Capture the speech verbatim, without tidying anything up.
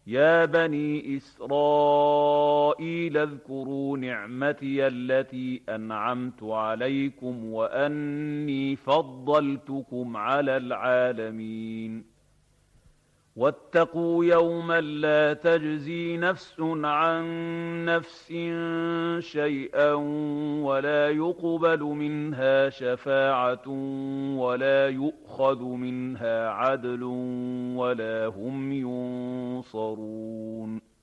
يا بني إسرائيل اذكروا نعمتي التي أنعمت عليكم وأني فضلتكم على العالمين واتقوا يوما لا تجزي نفس عن نفس شيئا ولا يقبل منها شفاعة ولا يؤخذ منها عدل ولا هم ينصرون